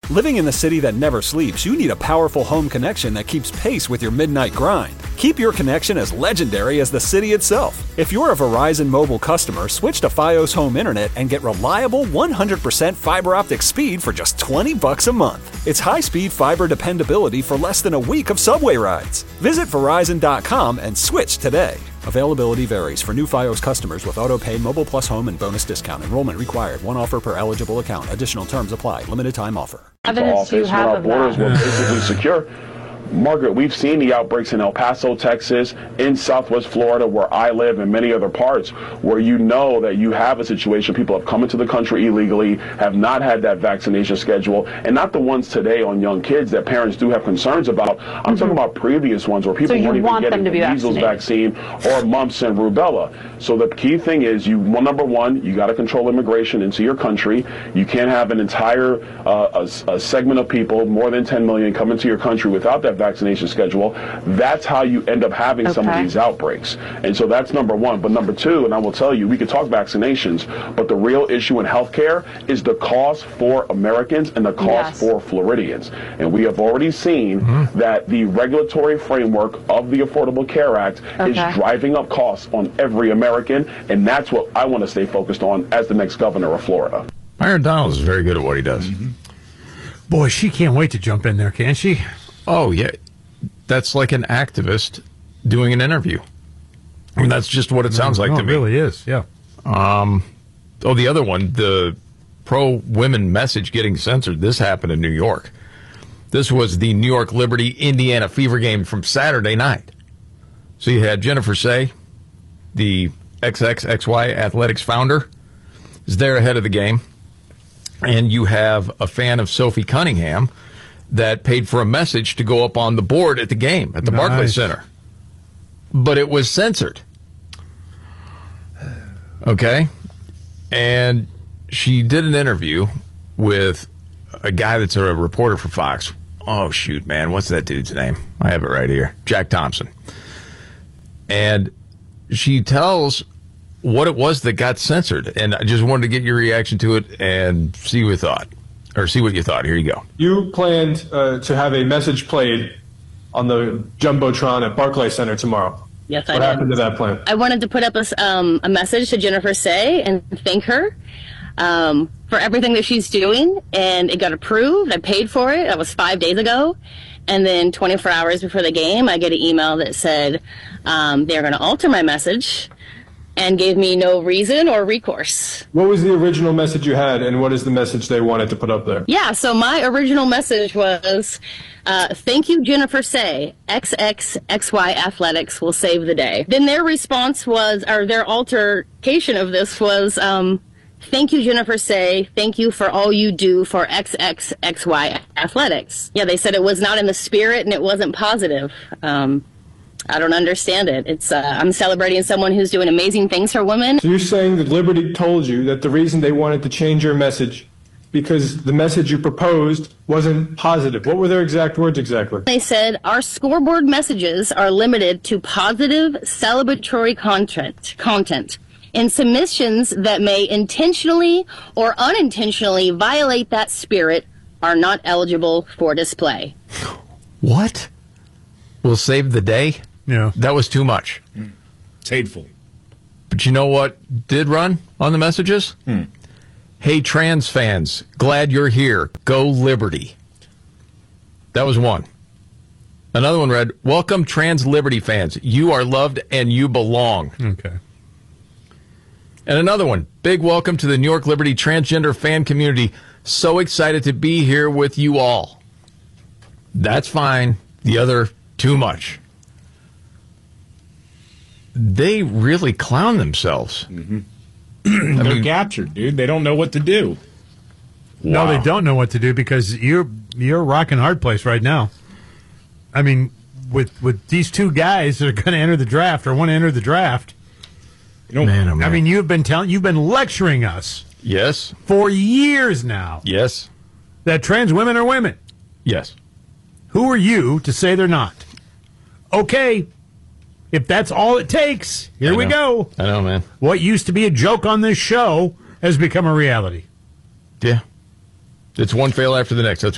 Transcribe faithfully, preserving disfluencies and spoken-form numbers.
Living in the city that never sleeps, you need a powerful home connection that keeps pace with your midnight grind. Keep your connection as legendary as the city itself. If you're a Verizon mobile customer, switch to Fios Home Internet and get reliable one hundred percent fiber optic speed for just twenty bucks a month. It's high-speed fiber dependability for less than a week of subway rides. Visit Verizon dot com and switch today. Availability varies for new Fios customers with auto-pay, Mobile Plus Home, and bonus discount. Enrollment required. One offer per eligible account. Additional terms apply. Limited time offer. Evidence you have of that. Our borders were basically secure. Margaret, we've seen the outbreaks in El Paso, Texas, in Southwest Florida, where I live, and many other parts, where you know that you have a situation. People have come into the country illegally, have not had that vaccination schedule, and not the ones today on young kids that parents do have concerns about. I'm mm-hmm. talking about previous ones where people so weren't even getting the measles vaccine or mumps and rubella. So the key thing is, you well, number one, you got to control immigration into your country. You can't have an entire uh, a, a segment of people, more than ten million, come into your country without that vaccination schedule. That's how you end up having okay. some of these outbreaks. And so that's number one. But number two, and I will tell you, we could talk vaccinations, but the real issue in healthcare is the cost for Americans and the cost yes. for Floridians. And we have already seen mm-hmm. that the regulatory framework of the Affordable Care Act okay. is driving up costs on every American, and that's what I want to stay focused on as the next governor of Florida. Myron Donald is very good at what he does. Mm-hmm. Boy, she can't wait to jump in there, can she? Oh, yeah. That's like an activist doing an interview. I mean, that's just what it sounds like no, to me. It really is, yeah. Um, oh, the other one, the pro-women message getting censored. This happened in New York. This was the New York Liberty Indiana Fever game from Saturday night. So you had Jennifer Say, the X X X Y Athletics founder, is there ahead of the game. And you have a fan of Sophie Cunningham that paid for a message to go up on the board at the game at the nice. Barclays Center. But it was censored. Okay? And she did an interview with a guy that's a reporter for Fox. Oh, shoot, man. What's that dude's name? I have it right here. Jack Thompson. And she tells what it was that got censored. And I just wanted to get your reaction to it and see what you thought. Or see what you thought. Here you go. You planned uh, to have a message played on the Jumbotron at Barclays Center tomorrow. Yes, what I did. What happened to that plan? I wanted to put up a, um, a message to Jennifer Say and thank her um, for everything that she's doing, and it got approved. I paid for it. That was five days ago. And then twenty-four hours before the game, I get an email that said um, they're going to alter my message and gave me no reason or recourse. What was the original message you had, and what is the message they wanted to put up there? Yeah, so my original message was, uh, thank you, Jennifer Say. X X X Y Athletics will save the day. Then their response was, or their altercation of this was, um, thank you, Jennifer Say. Thank you for all you do for X X X Y Athletics. Yeah, they said it was not in the spirit and it wasn't positive. Um, I don't understand it. It's uh, I'm celebrating someone who's doing amazing things for women. So you're saying that Liberty told you that the reason they wanted to change your message because the message you proposed wasn't positive. What were their exact words exactly? They said, our scoreboard messages are limited to positive celebratory content, content and submissions that may intentionally or unintentionally violate that spirit are not eligible for display. What? Will save the day? Yeah. That was too much. Mm. It's hateful. But you know what did run on the messages? Hmm. Hey, trans fans, glad you're here. Go Liberty. That was one. Another one read, welcome trans Liberty fans. You are loved and you belong. Okay. And another one, big welcome to the New York Liberty transgender fan community. So excited to be here with you all. That's fine. The other, too much. They really clown themselves. Mm-hmm. They're mean, captured, dude. They don't know what to do. Wow. No, they don't know what to do because you're you're a rock and hard place right now. I mean, with with these two guys that are going to enter the draft or want to enter the draft. You know, man, oh man. I mean, you've been telling, you've been lecturing us. Yes. For years now. Yes. That trans women are women. Yes. Who are you to say they're not? Okay. If that's all it takes, here we go. I know, man. What used to be a joke on this show has become a reality. Yeah. It's one fail after the next. That's